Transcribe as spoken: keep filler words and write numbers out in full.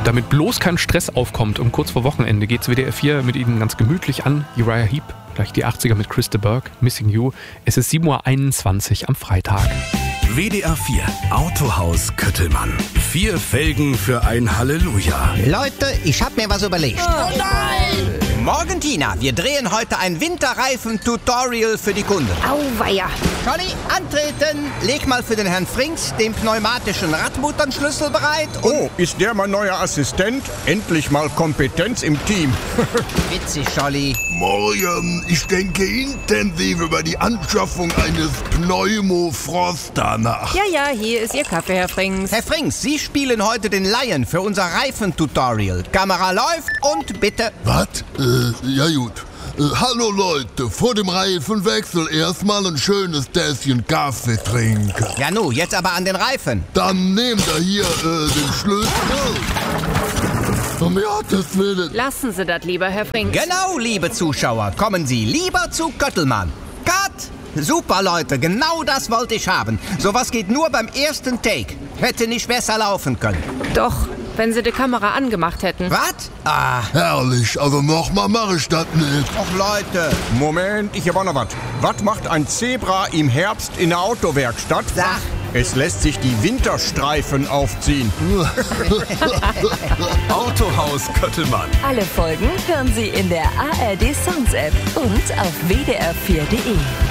Damit bloß kein Stress aufkommt und kurz vor Wochenende geht's W D R vier mit Ihnen ganz gemütlich an. Uriah Heep, gleich die achtziger mit Chris de Burgh, Missing You. Es ist sieben Uhr einundzwanzig am Freitag. W D R vier Autohaus Köttelmann. Vier Felgen für ein Halleluja. Leute, ich hab mir was überlegt. Oh nein! Morgen, Tina, wir drehen heute ein Winterreifen-Tutorial für die Kunden. Auweia! Conny, antreten! Leg mal für den Herrn Frings den pneumatischen Radmutternschlüssel bereit. Und Oh, ist der mein neuer Assistent? Endlich mal Kompetenz im Team. witzig, Scholli. Morgen, ich denke intensiv über die Anschaffung eines Pneumofroster nach. Ja, ja, hier ist Ihr Kaffee, Herr Frings. Herr Frings, Sie spielen heute den Lion für unser Reifen-Tutorial. Kamera läuft und bitte... Was? Äh, ja gut. Äh, hallo Leute, vor dem Reifenwechsel erstmal ein schönes Tässchen Kaffee trinken. Ja nu, jetzt aber an den Reifen. Dann nehmt ihr hier äh, den Schlüssel. Um Gottes Willen. Lassen Sie das lieber, Herr Frings. Genau, liebe Zuschauer, kommen Sie lieber zu Köttelmann. Cut! Super, Leute, genau das wollte ich haben. Sowas geht nur beim ersten Take. Hätte nicht besser laufen können. Doch, wenn Sie die Kamera angemacht hätten. Was? Ah, Herrlich, also nochmal mache ich das nicht. och Leute. Moment, ich habe auch noch was. Was macht ein Zebra im Herbst in der Autowerkstatt? Sag. Es lässt sich die Winterstreifen aufziehen. Autohaus Köttelmann. Alle Folgen hören Sie in der A R D Sounds App und auf w d r vier punkt d e.